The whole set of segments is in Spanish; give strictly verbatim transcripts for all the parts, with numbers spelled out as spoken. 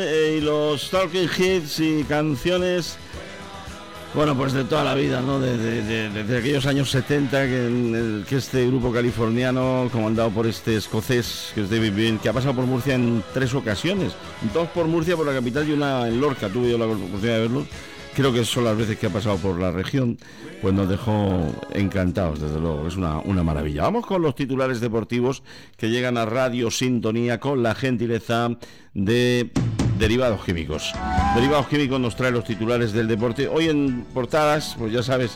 Eh, y los talking hits y canciones, bueno, pues de toda la vida, ¿no? Desde de, de, de, de aquellos años setenta, que, en el, que este grupo californiano, comandado por este escocés, que es David Byrne, que ha pasado por Murcia en tres ocasiones, dos por Murcia, por la capital, y una en Lorca, tuve yo la oportunidad de verlo. Creo que son las veces que ha pasado por la región, pues nos dejó encantados, desde luego, es una, una maravilla. Vamos con los titulares deportivos que llegan a Radio Sintonía con la gentileza de Derivados Químicos. Derivados Químicos nos trae los titulares del deporte. Hoy en portadas, pues ya sabes,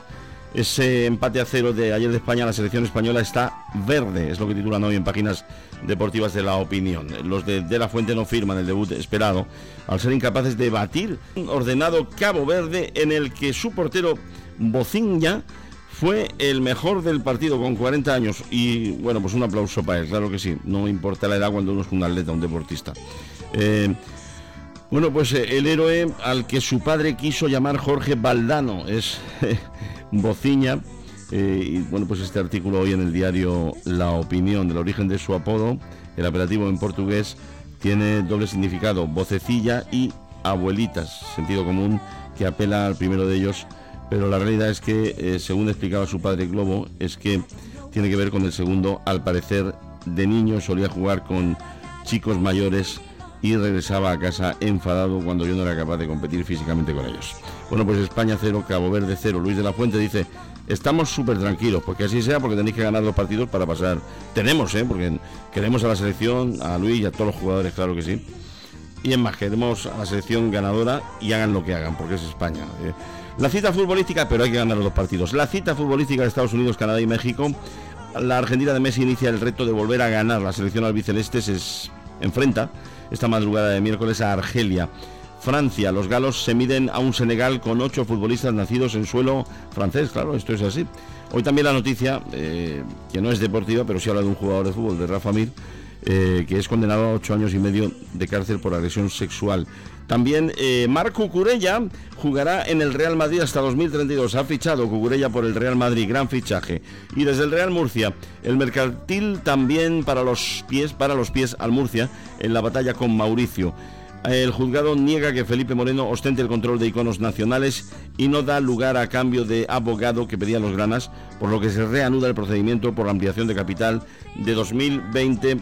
ese empate a cero de ayer de España, la selección española está verde, es lo que titulan hoy en páginas deportivas de La Opinión. Los de De La Fuente no firman el debut esperado al ser incapaces de batir un ordenado Cabo Verde en el que su portero Bocinha fue el mejor del partido con cuarenta años y bueno, pues un aplauso para él, claro que sí, no importa la edad cuando uno es un atleta, un deportista. Eh, bueno, pues eh, el héroe al que su padre quiso llamar Jorge Valdano es eh, Bocinha. Eh, y bueno, pues este artículo hoy en el diario La Opinión, del origen de su apodo, el apelativo en portugués tiene doble significado, vocecilla y abuelitas, sentido común que apela al primero de ellos, pero la realidad es que, eh, según explicaba su padre Globo, es que tiene que ver con el segundo. Al parecer, de niño solía jugar con chicos mayores y regresaba a casa enfadado cuando yo no era capaz de competir físicamente con ellos. Bueno, pues España cero, Cabo Verde cero. Luis de la Fuente dice: estamos súper tranquilos, porque así sea, porque tenéis que ganar los partidos para pasar. Tenemos, ¿eh? Porque queremos a la selección, a Luis y a todos los jugadores, claro que sí. Y es más, queremos a la selección ganadora y hagan lo que hagan, porque es España. ¿eh? La cita futbolística, pero hay que ganar los dos partidos. La cita futbolística de Estados Unidos, Canadá y México. La Argentina de Messi inicia el reto de volver a ganar. La selección albiceleste se enfrenta esta madrugada de miércoles a Argelia. Francia, los galos se miden a un Senegal con ocho futbolistas nacidos en suelo francés, claro, esto es así. Hoy también la noticia, eh, que no es deportiva, pero sí habla de un jugador de fútbol, de Rafa Mir, eh, que es condenado a ocho años y medio de cárcel por agresión sexual. También eh, Marc Cucurella jugará en el Real Madrid hasta dos mil treinta y dos. Ha fichado Cucurella por el Real Madrid, gran fichaje. Y desde el Real Murcia, el mercantil también para los pies, para los pies al Murcia en la batalla con Mauricio. El juzgado niega que Felipe Moreno ostente el control de iconos nacionales y no da lugar a cambio de abogado que pedían los granas, por lo que se reanuda el procedimiento por la ampliación de capital de dos mil veinte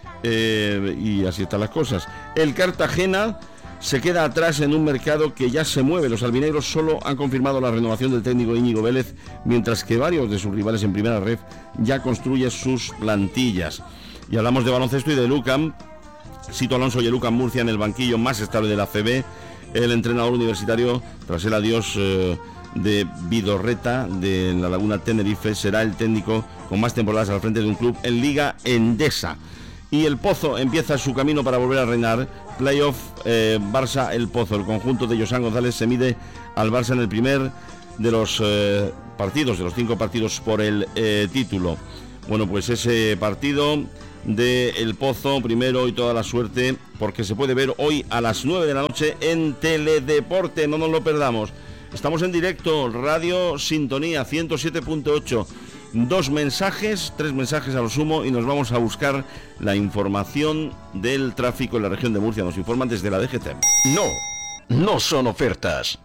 eh, y así están las cosas. El Cartagena se queda atrás en un mercado que ya se mueve. Los albinegros solo han confirmado la renovación del técnico Íñigo Vélez, mientras que varios de sus rivales en primera red ya construyen sus plantillas. Y hablamos de baloncesto y de Lucam. Sito Alonso y el Lucam Murcia en el banquillo más estable de la A C B. El entrenador universitario, tras el adiós eh, de Vidorreta de la Laguna Tenerife, será el técnico con más temporadas al frente de un club en Liga Endesa. Y el Pozo empieza su camino para volver a reinar. Playoff eh, Barça El Pozo. El conjunto de Josán González se mide al Barça en el primer de los eh, partidos, de los cinco partidos por el eh, título. Bueno, pues ese partido de El Pozo, primero, y toda la suerte, porque se puede ver hoy a las nueve de la noche en Teledeporte, no nos lo perdamos. Estamos en directo, Radio Sintonía ciento siete punto ocho. Dos mensajes, tres mensajes a lo sumo, y nos vamos a buscar la información del tráfico en la región de Murcia. Nos informan desde la D G T. No, no son ofertas.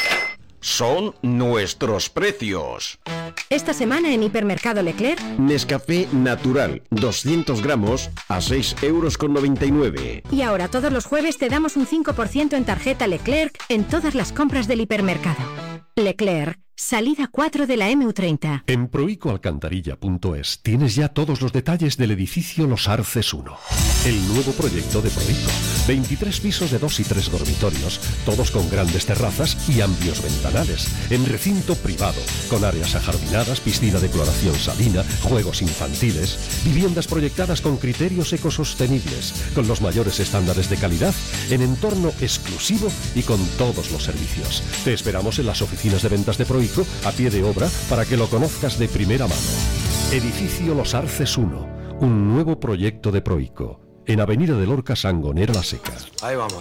Son nuestros precios. Esta semana en Hipermercado Leclerc, Nescafé Natural, doscientos gramos a seis euros con noventa y nueve. Y ahora todos los jueves te damos un cinco por ciento en tarjeta Leclerc en todas las compras del hipermercado. Leclerc, salida cuatro de la eme u treinta. En proico alcantarilla punto es tienes ya todos los detalles del edificio Los Arces uno. El nuevo proyecto de Proico. veintitrés pisos de dos y tres dormitorios, todos con grandes terrazas y amplios ventanales, en recinto privado, con áreas ajardinadas, piscina de cloración salina, juegos infantiles, viviendas proyectadas con criterios ecosostenibles, con los mayores estándares de calidad, en entorno exclusivo y con todos los servicios. Te esperamos en las oficinas de ventas de Proico, a pie de obra, para que lo conozcas de primera mano. Edificio Los Arces uno, un nuevo proyecto de Proico, en Avenida de Lorca, Sangonera La Seca. Ahí vamos.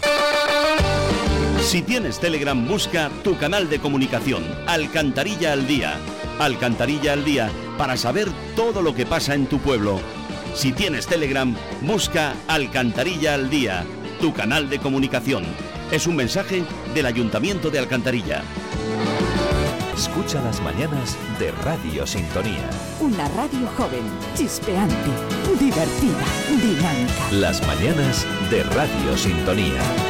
Si tienes Telegram, busca tu canal de comunicación, Alcantarilla al Día. Alcantarilla al Día, para saber todo lo que pasa en tu pueblo. Si tienes Telegram, busca Alcantarilla al Día. tu canal de comunicación. Es un mensaje del Ayuntamiento de Alcantarilla. Escucha las mañanas de Radio Sintonía. Una radio joven, chispeante, divertida, dinámica. Las mañanas de Radio Sintonía.